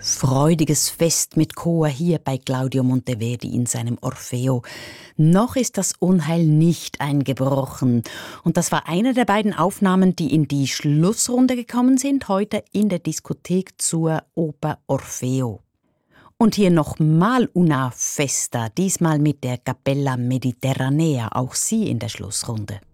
Freudiges Fest mit Chor hier bei Claudio Monteverdi in seinem Orfeo. Noch ist das Unheil nicht eingebrochen. Und das war eine der beiden Aufnahmen, die in die Schlussrunde gekommen sind, heute in der Diskothek zur Oper Orfeo. Und hier nochmal Una Festa, diesmal mit der Cappella Mediterranea, auch sie in der Schlussrunde.